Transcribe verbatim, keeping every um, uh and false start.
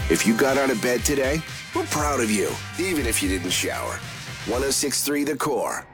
If you got out of bed today, we're proud of you, even if you didn't shower. one oh six point three The Core.